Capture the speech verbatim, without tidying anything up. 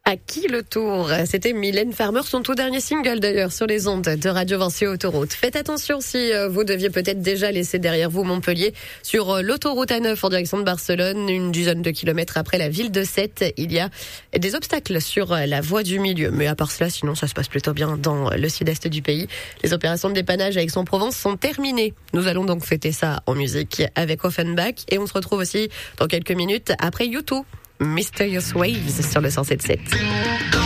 À qui le tour? C'était Mylène Farmer, son tout dernier single d'ailleurs sur les ondes de Radio Vinci Autoroute. Faites attention si vous deviez peut-être déjà laisser derrière vous Montpellier sur l'autoroute A neuf en direction de Barcelone, une dizaine de kilomètres après la ville de Sète. Il y a des obstacles sur la voie du milieu, mais à part cela, sinon ça se passe plutôt bien dans le sud-est du pays. Les opérations de dépannage à Aix-en-Provence sont terminées. Nous allons donc fêter ça en musique avec Offenbach et on se retrouve aussi dans quelques minutes après U deux, Mysterious Waves sur le cent sept sept.